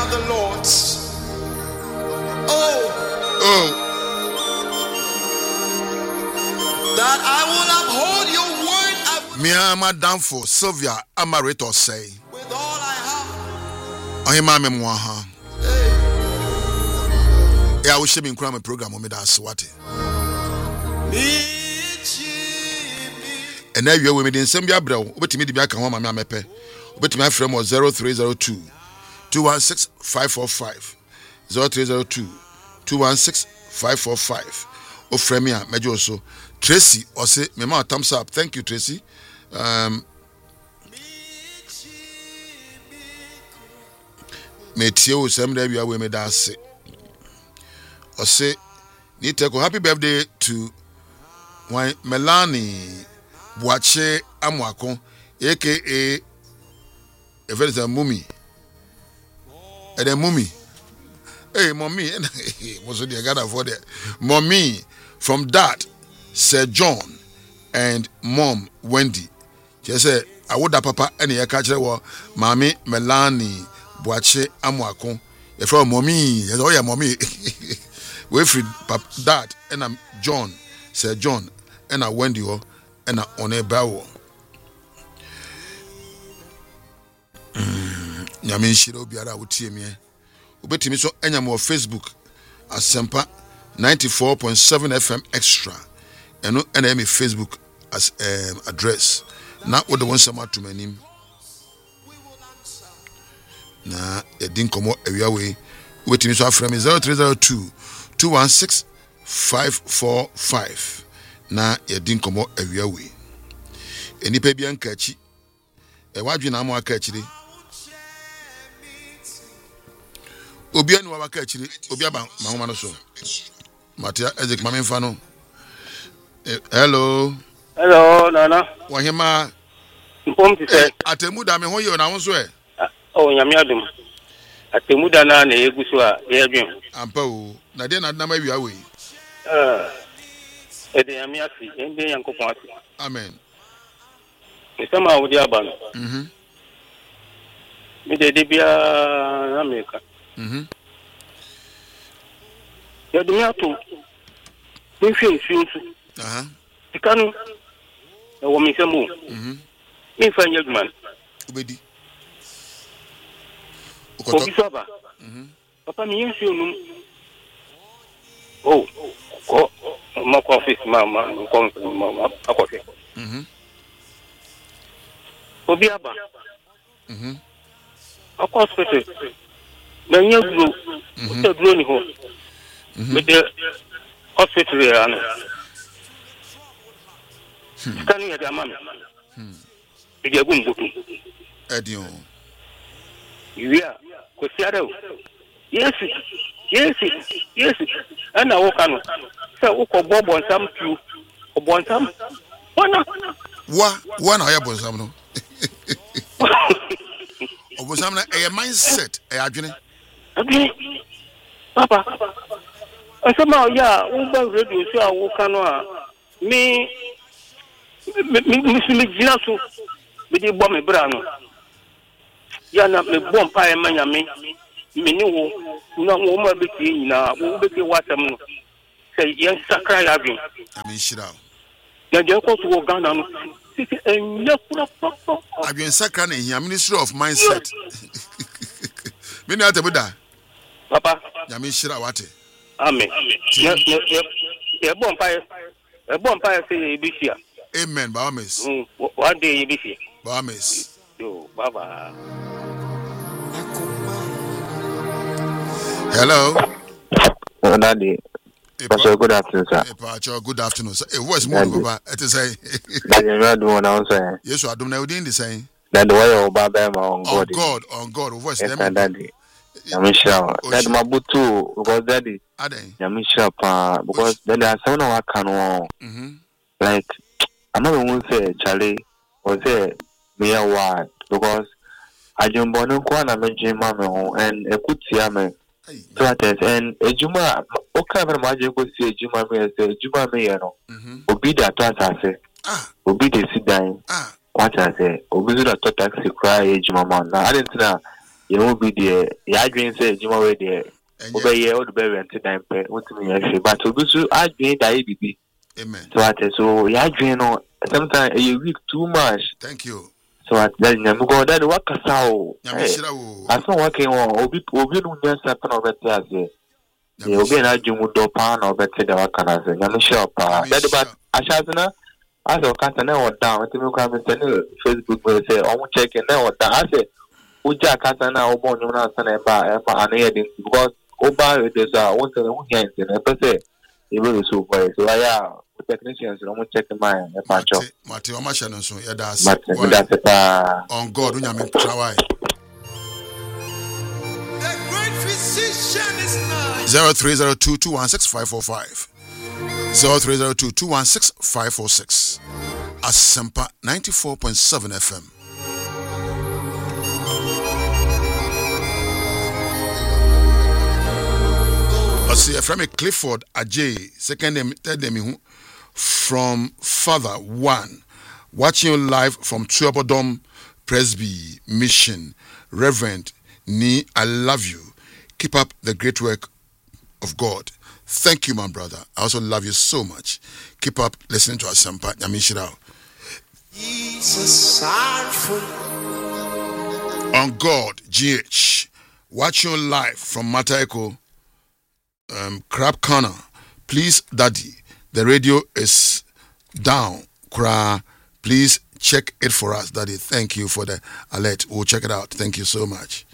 of the Lord. That I will uphold your word. Mia Madam for Sylvia Amarito say. With all I have. Oh, my memoir. Yeah, I wish you been cramming program on me that swati. And now you're with me in Sambia Bro, but me the back home, my mepe. But my friend was 0302 216 545 0302 216 545. Oh, Fremia, Major so Tracy, or say, Mama, thumbs up. Thank you, Tracy. Metio, some day we are with me that say. Or say, Niteko, happy birthday to Melanie Boache Amwako, aka if it is a mummy. And a mummy. Hey, mommy, was the God for that? Mommy, from Dad, Sir John, and Mom Wendy. She said, I would have papa any catcher war, Mammy Melanie Boache Amwako. If you're mommy, oh yeah, mommy. Wilfred, Dad, and I'm John, Sir John, and I Wendy, and I on a bow. Yamin Shiro Biara would see me. Ubeti so enyamo Facebook Asempa 94.7 FM Extra. And no enemy Facebook as address. Now what the one sama to my name. Na edin komo ewia we. Ubeti so aframe 0302 216 545. Na edin komo ewia we. Enipa bia nka chi. Wadwe na mo aka achire. Obi anu waka achire, obi aba mahoma no so. Matia Ezek Mamemfa no. Hello. Hello, Nana. Wahema. Mpom ti se. Atemuda me ho ye na won so e. Oh, nyame adum. Atemuda na na eguso a ye adwen. Ampa o. Na de na ma wi awe. Ede nyame asi, ende yankopon asi. Amen. Nisema odi aba no. Mi de bia na meka. Ya dunia to. Mi fi nsu. Tikanu. E wo mi semu. Mi fa nya dman. Ubedi. Obi saba. Papa mi nsu num. Oh. Ko ma ko office ma ko akofe. Obi aba. Akọ hospital. Na nya duro. O duro ni ho. Me de hospital ya no. Kan ya da mama. E de gum botu. Edion. Yuya, ko siara o. Yes. Ana wo kanu. Se wo ko bobo nsam tu. Obo nsam. Wa na ya bonsam no. Obosam na a mindset e adwene. Okay. Papa. Asema ya uba radio so a wo kanu a me jina so me di bo me bra no. Ya na me bo mpa e manya me ni wo na wo ma be ti nyina wo be ti watam no. Say yen sakra ya bi. Amen shira. Ya je ko to Ghana no. Adwen sakra na hia Ministry of Mindset. Me na atebuda. Papa. Amen shira wate. Amen. E bon pa say ebisia. Amen, Bahamas. One day ebisia. Bahamas. Yo, baba. Hello. Daddy. Good afternoon, sir. Good afternoon, sir. It was more Baba. It is say. Yes, I don't know the same. That the way of Baba on God, voice them. Daddy. Yamisha. That my butu because daddy. Yamisha because then there are some of can like I'm not going to say Charlie or say me a word because I don't want to go and imagine mamma and a good siame. And a Juma, okay, but my go see a Juma me as a Juma me, Obi that I say, Obi they sit down. What I say, Obi that taxi cry, Juma man. I didn't know you won't be there. Yeah, dream says you are there. Obey all the baby until time pay. What to me, but to do I dream that baby. Amen. So I say, so yeah, dream on sometimes you week too much. Thank you. So at that, I'm going to work a sow. I'm not working on Obi no just happen over there. You'll be an argument with Dopan or better than what can I say. I'm sure, that about Ashazana. I saw Catana or down. What you come and Facebook will say, I won't check it now. I said, Uja Catana or Bonuna and heading because Oba is a one to the hands and a per se. It will so well. So I am technicians, I won't check mine. Matthew, I'm sure so. Yeah, that's on God. When you mean try. The great physician is nigh. 0302216545. 0302216546. Asempa 94.7 FM. I see from Clifford Ajay, second name, third name, from Father One, watching you live from Tuabodom Presby Mission. Reverend Nee, I love you. Keep up the great work of God. Thank you, my brother. I also love you so much. Keep up listening to Asempa. Yamishirao. On God, GH. Watching you live from Mataeko. Crab Corner, please, Daddy. The radio is down. Please check it for us, Daddy. Thank you for the alert. We'll check it out. Thank you so much.